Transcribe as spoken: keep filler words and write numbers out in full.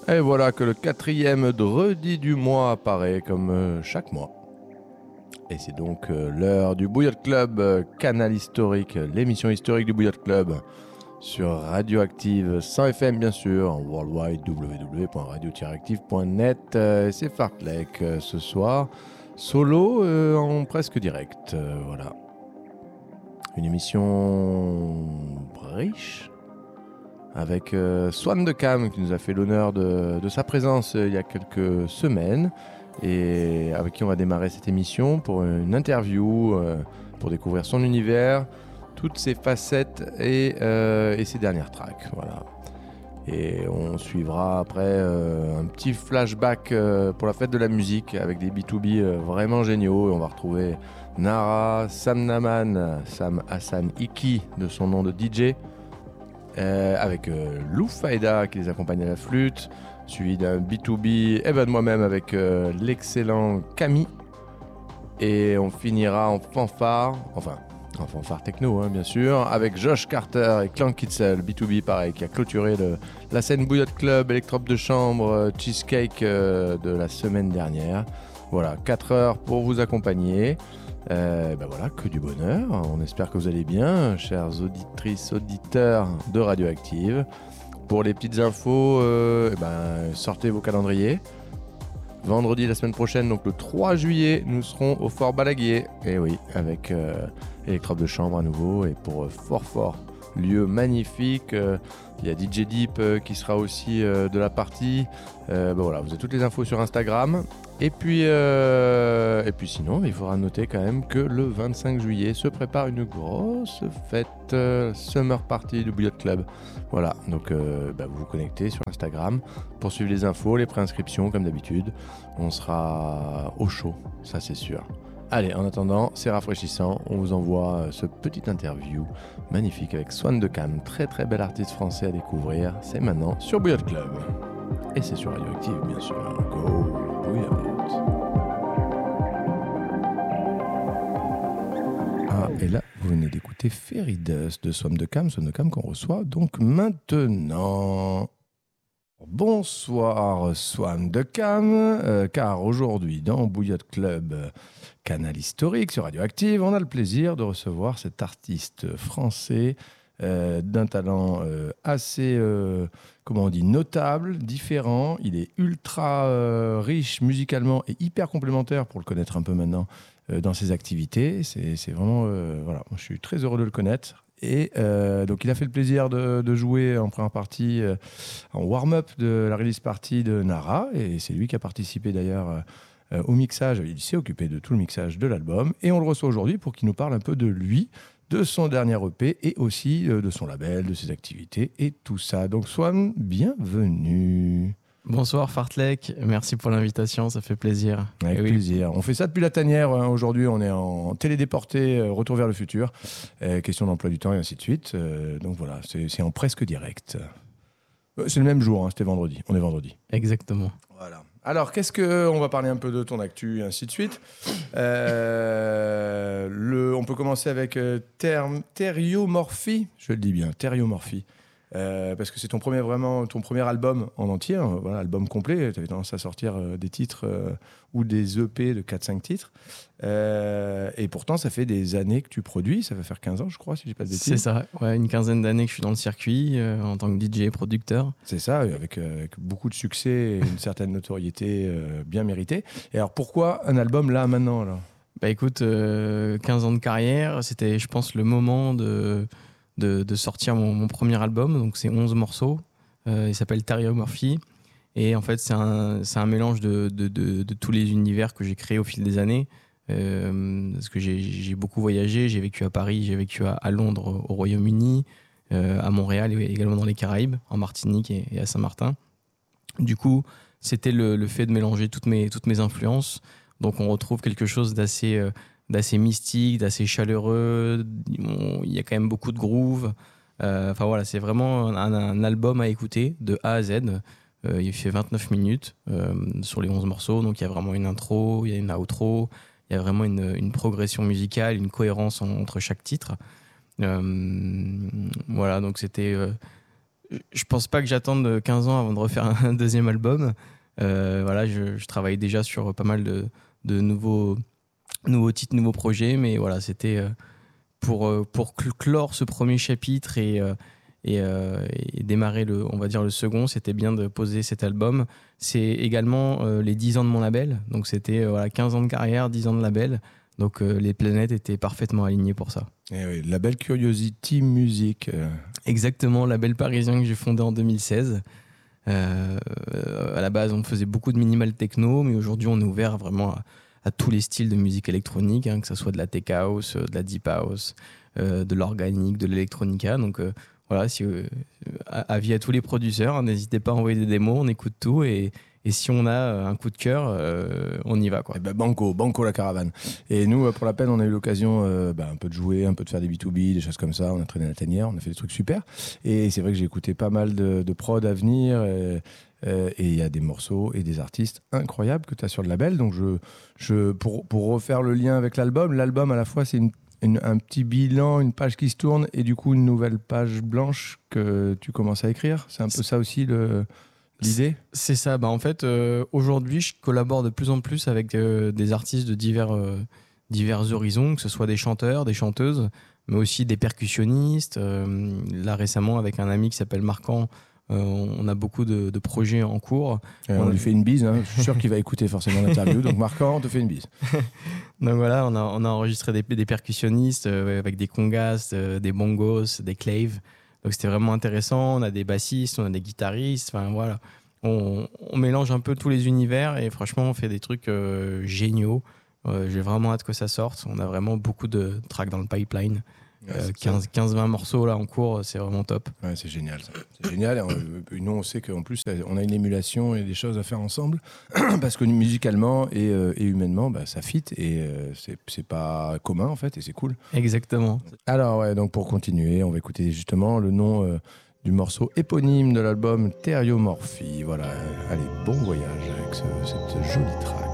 Et voilà que le quatrième dredi du mois apparaît comme euh, chaque mois. Et c'est donc euh, l'heure du Bouillotte Club, euh, canal historique, euh, l'émission historique du Bouillotte Club sur Radioactive cent F M bien sûr, en worldwide w w w point radio tiret active point net. Euh, c'est Fartlek euh, ce soir, solo euh, en presque direct. Euh, voilà. Une émission riche avec euh, Swan de Cam qui nous a fait l'honneur de, de sa présence euh, il y a quelques semaines et avec qui on va démarrer cette émission pour une interview, euh, pour découvrir son univers, toutes ses facettes et, euh, et ses dernières tracks. Voilà. Et on suivra après euh, un petit flashback euh, pour la fête de la musique avec des B deux B euh, vraiment géniaux. Et on va retrouver Nara, Sam Naman, Sam Hassan Iki de son nom de D J. Euh, avec euh, Lou Faida qui les accompagne à la flûte, suivi d'un B deux B, et ben de moi-même avec euh, l'excellent Camille. Et on finira en fanfare, enfin en fanfare techno hein, bien sûr, avec Josh Carter et Clan Kitzel, B deux B pareil, qui a clôturé le, la scène Bouillotte Club, électrope de chambre, euh, cheesecake euh, de la semaine dernière. Voilà, quatre heures pour vous accompagner. Euh, ben voilà, que du bonheur. On espère que vous allez bien, chères auditrices, auditeurs de Radioactive. Pour les petites infos, euh, ben, sortez vos calendriers. Vendredi la semaine prochaine, donc le trois juillet, nous serons au Fort Balaguier. Et oui, avec euh, électrope de chambre à nouveau et pour euh, fort fort. Lieu magnifique. Euh, il y a D J Deep euh, qui sera aussi euh, de la partie. Euh, ben voilà, vous avez toutes les infos sur Instagram. Et puis, euh, et puis sinon, il faudra noter quand même que le vingt-cinq juillet se prépare une grosse fête euh, Summer Party du Bouillotte Club. Voilà, donc euh, bah, vous vous connectez sur Instagram pour suivre les infos, les préinscriptions comme d'habitude. On sera au chaud, ça c'est sûr. Allez, en attendant, c'est rafraîchissant. On vous envoie ce petit interview magnifique avec Swan de Cam, très très bel artiste français à découvrir. C'est maintenant sur Bouillotte Club. Et c'est sur Radioactive, bien sûr. Go Bouillotte. Ah, et là, vous venez d'écouter Fairy Dust de Swan de Cam, Swan de Cam qu'on reçoit donc maintenant. Bonsoir Swan de Cam, euh, car aujourd'hui dans Bouillotte Club, euh, canal historique sur Radioactive, on a le plaisir de recevoir cet artiste français euh, d'un talent euh, assez, euh, comment on dit, notable, différent. Il est ultra euh, riche musicalement et hyper complémentaire pour le connaître un peu maintenant euh, dans ses activités. C'est, c'est vraiment, euh, voilà, moi, je suis très heureux de le connaître. Et euh, donc il a fait le plaisir de, de jouer en première partie euh, en warm-up de la release party de Nara, et c'est lui qui a participé d'ailleurs euh, au mixage. Il s'est occupé de tout le mixage de l'album, et on le reçoit aujourd'hui pour qu'il nous parle un peu de lui, de son dernier E P et aussi euh, de son label, de ses activités et tout ça. Donc Swan, bienvenue. Bonsoir Fartlek, merci pour l'invitation, ça fait plaisir. Avec oui. plaisir. On fait ça depuis la tanière. Hein. Aujourd'hui, on est en télédéporté, euh, retour vers le futur. Euh, question d'emploi du temps et ainsi de suite. Euh, donc voilà, c'est, c'est en presque direct. Euh, c'est le même jour, hein, c'était vendredi. On est vendredi. Exactement. Voilà. Alors, qu'est-ce que... On va parler un peu de ton actu et ainsi de suite. Euh, le, on peut commencer avec euh, terme, Theriomorphie. Je le dis bien, Theriomorphie. Euh, parce que c'est ton premier, vraiment, ton premier album en entier, hein, voilà, album complet. Tu avais tendance à sortir euh, des titres euh, ou des E P de quatre cinq titres. Euh, et pourtant, ça fait des années que tu produis. Ça va faire quinze ans, je crois, si je dis pas de bêtises. C'est ça, ouais, une quinzaine d'années que je suis dans le circuit euh, en tant que D J et producteur. C'est ça, avec, euh, avec beaucoup de succès et une certaine notoriété euh, bien méritée. Et alors, pourquoi un album là, maintenant là Bah écoute, euh, quinze ans de carrière, c'était, je pense, le moment de... De, de sortir mon, mon premier album, donc c'est onze morceaux, euh, il s'appelle Theriomorphie, et en fait c'est un, c'est un mélange de, de, de, de tous les univers que j'ai créés au fil des années, euh, parce que j'ai, j'ai beaucoup voyagé, j'ai vécu à Paris, j'ai vécu à, à Londres, au Royaume-Uni, euh, à Montréal et également dans les Caraïbes, en Martinique et, et à Saint-Martin. Du coup, c'était le, le fait de mélanger toutes mes, toutes mes influences, donc on retrouve quelque chose d'assez... Euh, d'assez mystique, d'assez chaleureux. Il y a quand même beaucoup de groove. Euh, enfin voilà, c'est vraiment un, un album à écouter de A à Z. Euh, il fait vingt-neuf minutes euh, sur les onze morceaux. Donc il y a vraiment une intro, il y a une outro, il y a vraiment une, une progression musicale, une cohérence en, entre chaque titre. Euh, voilà, donc c'était... Euh, je pense pas que j'attende quinze ans avant de refaire un deuxième album. Euh, voilà, je, je travaille déjà sur pas mal de, de nouveaux, nouveaux titres, nouveaux projets, mais voilà, c'était euh, pour, euh, pour clore ce premier chapitre et, euh, et, euh, et démarrer le, on va dire le second, c'était bien de poser cet album. C'est également euh, les dix ans de mon label, donc c'était euh, voilà, quinze ans de carrière, dix ans de label, donc euh, les planètes étaient parfaitement alignées pour ça. Et oui, label Curiosity Music. Euh... Exactement, label parisien que j'ai fondé en deux mille seize. Euh, à la base, on faisait beaucoup de minimal techno, mais aujourd'hui, on est ouvert vraiment à, à tous les styles de musique électronique, hein, que ce soit de la tech house, de la deep house, euh, de l'organique, de l'électronica. Donc euh, voilà, si, euh, avis à tous les producteurs, hein, n'hésitez pas à envoyer des démos, on écoute tout et, et si on a un coup de cœur, euh, on y va, quoi. Et ben banco, banco la caravane. Et nous, pour la peine, on a eu l'occasion euh, bah, un peu de jouer, un peu de faire des B deux B, des choses comme ça. On a traîné la tanière, on a fait des trucs super. Et c'est vrai que j'ai écouté pas mal de, de prod à venir. Et euh, il y a des morceaux et des artistes incroyables que tu as sur le label. Donc je, je, pour, pour refaire le lien avec l'album, l'album à la fois c'est une, une, un petit bilan, une page qui se tourne et du coup une nouvelle page blanche que tu commences à écrire. C'est un peu ça aussi le... l'idée ? C'est ça. Bah, en fait, euh, aujourd'hui, je collabore de plus en plus avec euh, des artistes de divers, euh, divers horizons, que ce soit des chanteurs, des chanteuses, mais aussi des percussionnistes. Euh, là, récemment, avec un ami qui s'appelle Marquand, euh, on a beaucoup de, de projets en cours. Euh, on, on a... lui fait une bise. Hein. Je suis sûr qu'il va écouter forcément l'interview. Donc, Marquand, on te fait une bise. Donc voilà, on a, on a enregistré des, des percussionnistes euh, avec des congas, euh, des bongos, des claves. Donc c'était vraiment intéressant. On a des bassistes, on a des guitaristes. Enfin voilà, on, on mélange un peu tous les univers et franchement, on fait des trucs euh, géniaux. Euh, j'ai vraiment hâte que ça sorte. On a vraiment beaucoup de tracks dans le pipeline. Ouais, euh, quinze vingt morceaux là en cours, c'est vraiment top. Ouais, c'est génial ça. C'est génial. Et nous, on sait qu'en plus, on a une émulation et des choses à faire ensemble parce que musicalement et, euh, et humainement, bah, ça fit et euh, c'est, c'est pas commun en fait et c'est cool. Exactement. Alors, ouais, donc pour continuer, on va écouter justement le nom euh, du morceau éponyme de l'album Theriomorphie. Voilà. Allez, bon voyage avec ce, cette jolie track.